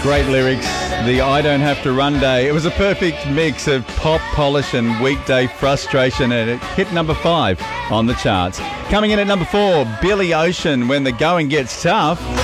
Great lyrics. The I Don't Have to Run Day. It was a perfect mix of pop polish and weekday frustration, and it hit number 5 on the charts. Coming in at number 4, Billy Ocean, When the Going Gets Tough.